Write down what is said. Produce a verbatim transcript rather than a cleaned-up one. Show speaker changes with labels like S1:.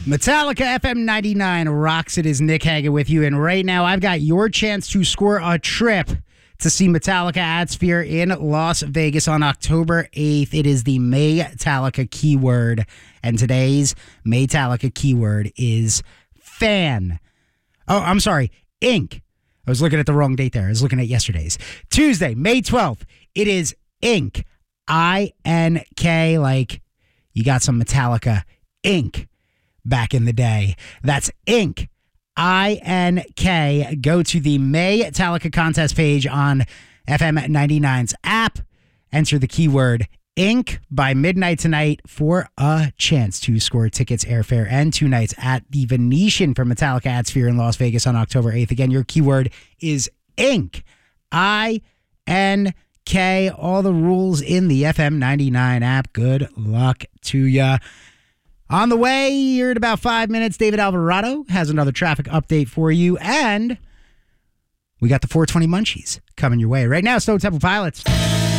S1: Metallica F M ninety-nine rocks. It is Nick Hagan with you, and right now I've got your chance to score a trip to see Metallica at Sphere in Las Vegas on October eighth. It is the Maytallica keyword, and today's Maytallica keyword is fan. Oh, I'm sorry, ink. I was looking at the wrong date there. I was looking at yesterday's. Tuesday, May twelfth. It is ink. I N K, like you got some Metallica ink back in the day. That's ink. I N K. Go to the Maytallica contest page on F M ninety-nine's app. Enter the keyword ink by midnight tonight for a chance to score tickets, airfare, and two nights at the Venetian for Metallica at Sphere in Las Vegas on October eighth. Again, your keyword is ink. I N K. All the rules in the F M ninety-nine app. Good luck to ya. On the way, here in about five minutes, David Alvarado has another traffic update for you, and we got the four twenty Munchies coming your way. Right now, Stone Temple Pilots.